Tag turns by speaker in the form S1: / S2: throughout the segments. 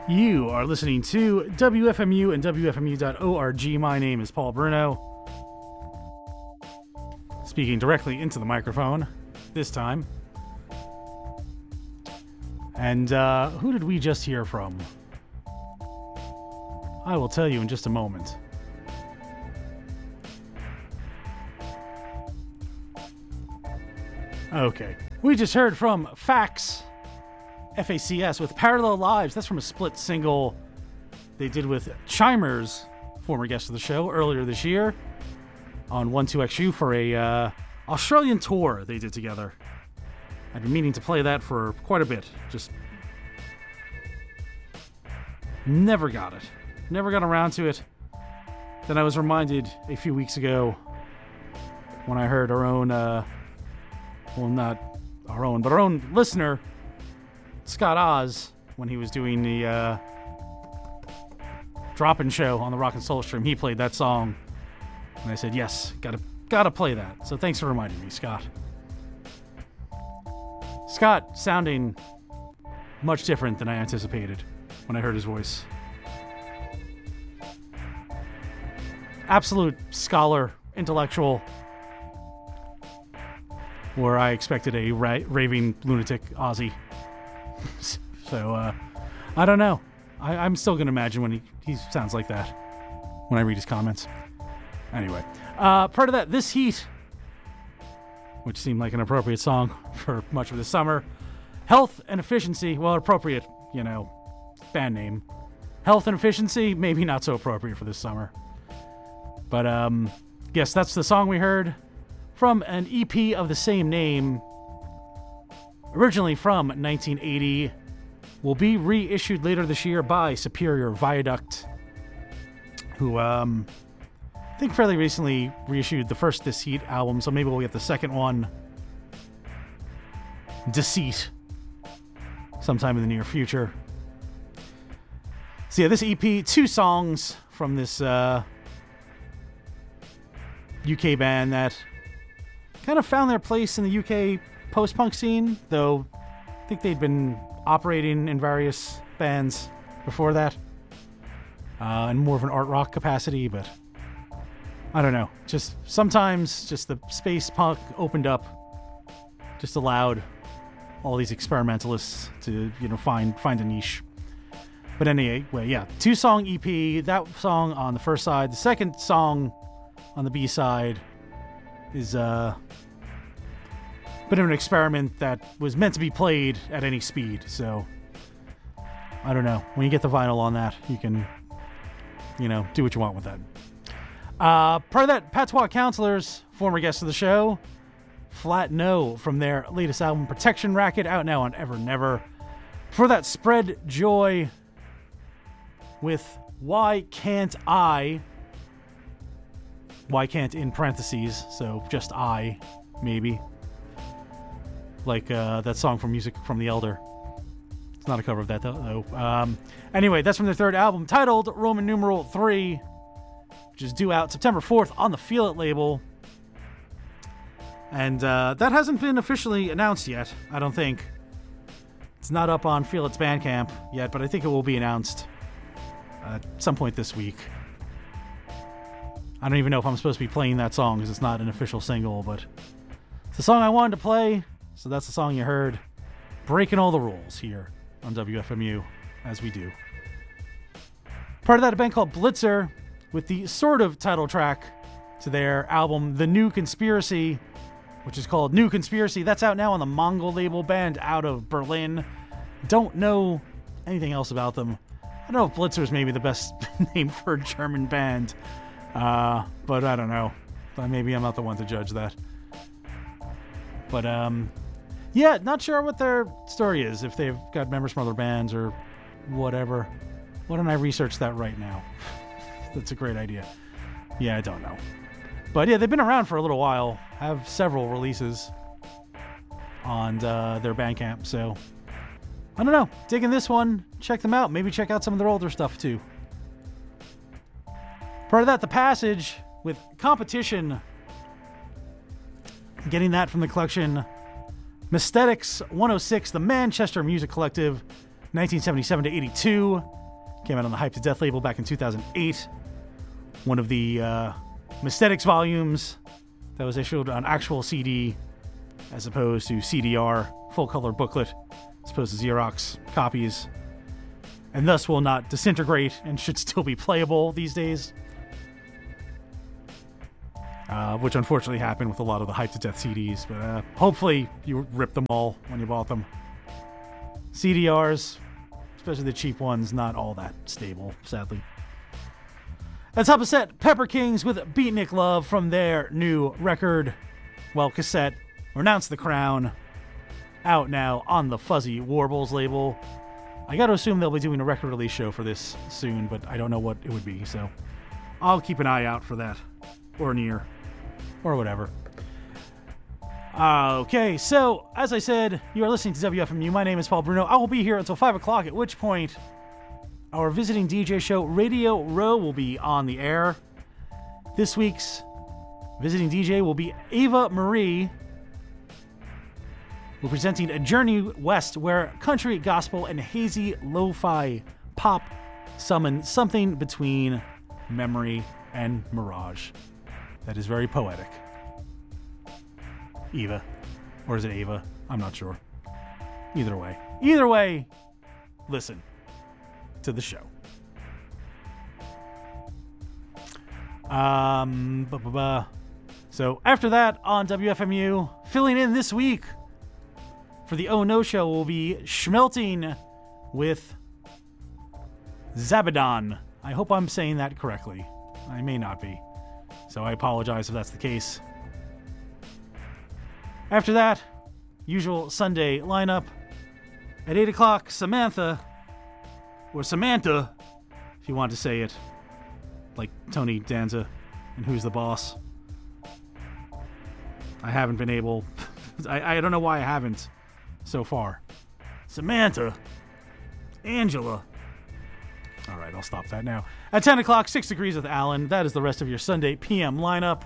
S1: You are listening to WFMU and WFMU.org. My name is Paul Bruno. Speaking directly into the microphone this time. And who did we just hear from? I will tell you in just a moment. Okay. We just heard from Facs. FACS with Parallel Lives. That's from a split single they did with Chimers, former guest of the show, earlier this year on 12XU for a Australian tour they did together. I've been meaning to play that for quite a bit. Just never got it. Never got around to it. Then I was reminded a few weeks ago when I heard our own, well, not our own, but our own listener, Scott Oz, when he was doing the drop-in show on the Rock and Soul stream, he played that song, and I said, yes, gotta play that. So thanks for reminding me, Scott. Scott sounding much different than I anticipated when I heard his voice. Absolute scholar, intellectual, where I expected a raving lunatic Aussie. So, I don't know. I'm still going to imagine when he sounds like that when I read his comments. Anyway, part of that, This Heat, which seemed like an appropriate song for much of the summer. Health and Efficiency, well, appropriate, band name. Health and Efficiency, maybe not so appropriate for this summer. But, yes, that's the song we heard from an EP of the same name, originally from 1980, will be reissued later this year by Superior Viaduct, who I think fairly recently reissued the first This Heat album, so maybe we'll get the second one, Deceit, sometime in the near future. So yeah, this EP, 2 songs from this UK band that kind of found their place in the UK post-punk scene, though I think they'd been operating in various bands before that, in more of an art rock capacity, but I don't know. Just sometimes just the space punk opened up, just allowed all these experimentalists to, find a niche. But anyway, yeah, 2-song EP, that song on the first side. The second song on the B side is bit of an experiment that was meant to be played at any speed, so I don't know. When you get the vinyl on that, you can, do what you want with that. Part of that, Patois Counselors, former guest of the show, Flat No, from their latest album, Protection Racket, out now on Ever Never. For that, Spread Joy with Why Can't I? Why can't in parentheses, so just I, maybe. Like that song from Music from the Elder. It's not a cover of that, though. Anyway, that's from their third album, titled Roman numeral 3, which is due out September 4th on the Feel It label. And that hasn't been officially announced yet, I don't think. It's not up on Feel It's Bandcamp yet, but I think it will be announced at some point this week. I don't even know if I'm supposed to be playing that song because it's not an official single, but it's the song I wanted to play. So that's the song you heard, breaking all the rules here on WFMU, as we do. Part of that, a band called Blitzer, with the sort of title track to their album, The New Conspiracy, which is called New Conspiracy. That's out now on the Mongol label, band out of Berlin. Don't know anything else about them. I don't know if Blitzer is maybe the best name for a German band, but I don't know. Maybe I'm not the one to judge that. But, yeah, not sure what their story is, if they've got members from other bands or whatever. Why don't I research that right now? That's a great idea. Yeah, I don't know. But yeah, they've been around for a little while, have several releases on their Bandcamp, so I don't know. Digging this one, check them out. Maybe check out some of their older stuff too. Part of that, The Passage with Competition. Getting that from the collection Mesthetics 106, the Manchester Music Collective, 1977 to 82. Came out on the Hype to Death label back in 2008. One of the Mysthetics volumes that was issued on actual CD as opposed to CDR, full color booklet, as opposed to Xerox copies, and thus will not disintegrate and should still be playable these days. Which unfortunately happened with a lot of the Hype to Death CDs, but hopefully you ripped them all when you bought them. CDRs, especially the cheap ones, not all that stable, sadly. At top of set, Pepper Kings with Beatnik Love from their new record, cassette, Renounce the Crown, out now on the Fuzzy Warbles label. I gotta assume they'll be doing a record release show for this soon, but I don't know what it would be, so I'll keep an eye out for that, or near, or whatever. Okay, so, as I said, you are listening to WFMU. My name is Paul Bruno. I will be here until 5 o'clock, at which point our visiting DJ show, Radio Row, will be on the air. This week's visiting DJ will be Ava Marie. We're presenting A Journey West, where country, gospel, and hazy lo-fi pop summon something between memory and mirage. That is very poetic. Eva. Or is it Ava? I'm not sure. Either way, listen to the show. So after that on WFMU, filling in this week for the Oh No Show will be Schmelting with Zabadon. I hope I'm saying that correctly. I may not be, so I apologize if that's the case. After that, usual Sunday lineup. At 8 o'clock, Samantha, or Samantha, if you want to say it, like Tony Danza and Who's the Boss. I haven't been able... I don't know why I haven't so far. Samantha. Angela. All right, I'll stop that now. At 10 o'clock, 6 Degrees with Alan. That is the rest of your Sunday PM lineup.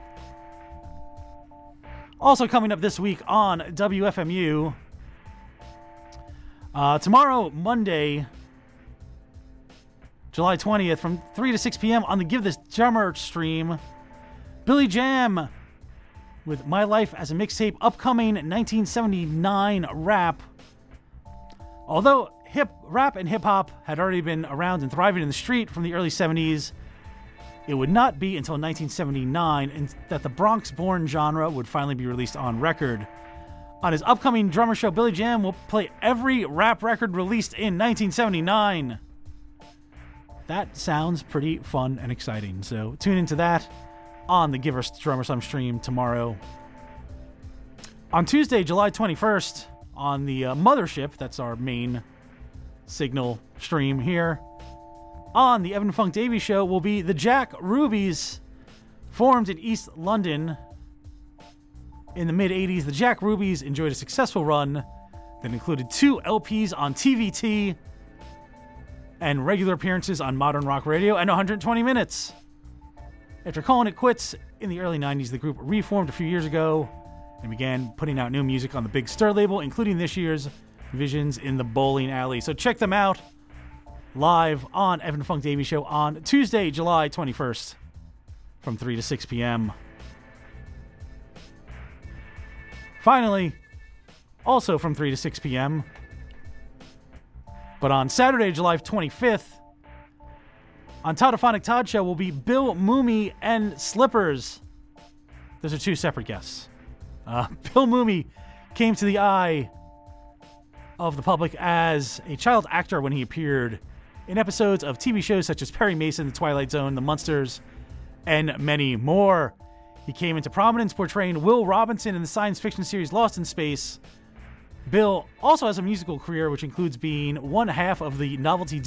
S1: Also coming up this week on WFMU, tomorrow, Monday, July 20th, from 3 to 6 p.m. on the Give This Drummer stream, Billy Jam with My Life as a Mixtape, upcoming 1979 rap. Although rap and hip-hop had already been around and thriving in the street from the early 70s, it would not be until 1979 that the Bronx-born genre would finally be released on record. On his upcoming drummer show, Billy Jam will play every rap record released in 1979. That sounds pretty fun and exciting, so tune into that on the Give Us Drummer Some stream tomorrow. On Tuesday, July 21st, on the Mothership, that's our main signal stream here, on the Evan Funk Davies Show will be the Jack Rubies, formed in East London in the mid-'80s. The Jack Rubies enjoyed a successful run that included 2 LPs on TVT and regular appearances on Modern Rock Radio and 120 Minutes. After calling it quits in the early 90s, the group reformed a few years ago and began putting out new music on the Big Stir label, including this year's Visions in the Bowling Alley. So check them out live on Evan Funk Davies Show on Tuesday, July 21st from 3 to 6 p.m. Finally, also from 3 to 6 p.m., but on Saturday, July 25th, on Toddophonic Todd Show will be Bill Mooney and Slippers. Those are 2 separate guests. Bill Mooney came to the eye of the public as a child actor when he appeared in episodes of TV shows such as Perry Mason, The Twilight Zone, The Munsters, and many more. He came into prominence portraying Will Robinson in the science fiction series Lost in Space. Bill also has a musical career which includes being one half of the novelty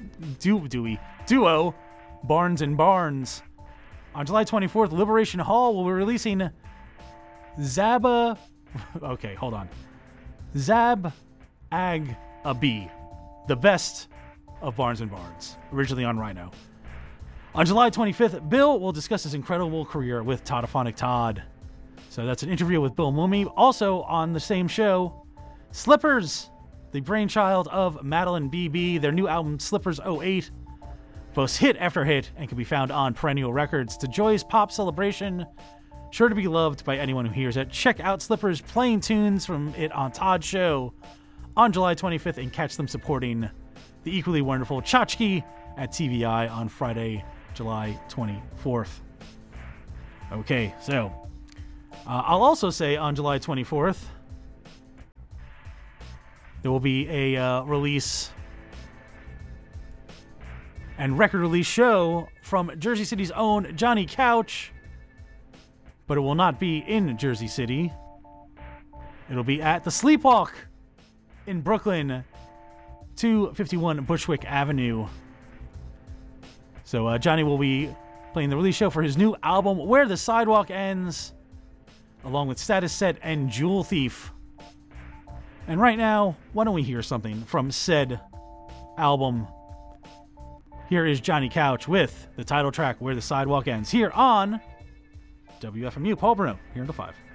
S1: duo Barnes and Barnes. On July 24th, Liberation Hall will be releasing Zab Ag Abi, the best of Barnes and Barnes, originally on Rhino. On July 25th, Bill will discuss his incredible career with Toddophonic Todd. So that's an interview with Bill Mooney. Also on the same show, Slippers the brainchild of Madeline BB. Their new album, Slippers 08, boasts hit after hit and can be found on Perennial Records. It's a joyous pop celebration, sure to be loved by anyone who hears it. Check out Slippers playing tunes from it on Todd's show on July 25th and catch them supporting the equally wonderful Chachki at TVI on Friday, July 24th. Okay, so I'll also say on July 24th, there will be a release and record release show from Jersey City's own Johnny Couch, but it will not be in Jersey City. It'll be at the Sleepwalk in Brooklyn, 251 Bushwick Avenue. So Johnny will be playing the release show for his new album, Where the Sidewalk Ends, along with Status Set and Jewel Thief. And right now, why don't we hear something from said album? Here is Johnny Couch with the title track, Where the Sidewalk Ends, here on WFMU. Paul Bruno, here in the 5.